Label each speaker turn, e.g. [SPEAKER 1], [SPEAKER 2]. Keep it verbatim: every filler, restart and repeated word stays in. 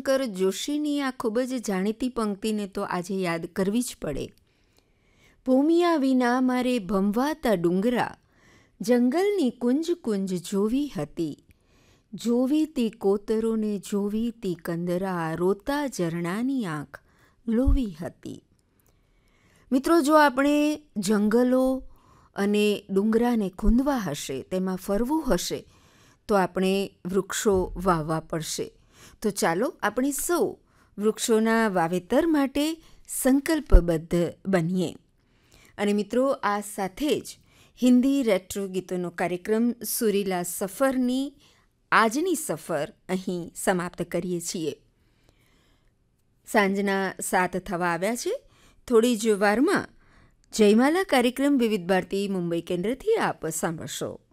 [SPEAKER 1] રવિશંકર જોશીની આ ખૂબ જ જાણીતી પંક્તિને તો આજે યાદ કરવી જ પડે. ભૂમિયા વિના મારે ભમવાતા ડુંગરા, જંગલની કુંજ કુંજ જોવી હતી. જોવી તી કોતરોને જોવી તી કંદરા, રોતા ઝરણાની આંખ લોવી હતી. મિત્રો, જો આપણે જંગલો અને ડુંગરાને ખૂંદવા હશે, તેમાં ફરવું હશે, તો આપણે વૃક્ષો વાવવા પડશે. તો ચાલો આપણે સૌ વૃક્ષોના વાવેતર માટે સંકલ્પબદ્ધ બનીએ. અને મિત્રો, આ સાથે જ હિન્દી રેટ્રો ગીતોનો કાર્યક્રમ સુરીલા સફરની આજની સફર અહીં સમાપ્ત કરીએ છીએ. સાંજના સાત થવા આવ્યા છે. થોડી જ વારમાં જયમાલા કાર્યક્રમ વિવિધ ભારતી મુંબઈ કેન્દ્રથી આપ સાંભળશો.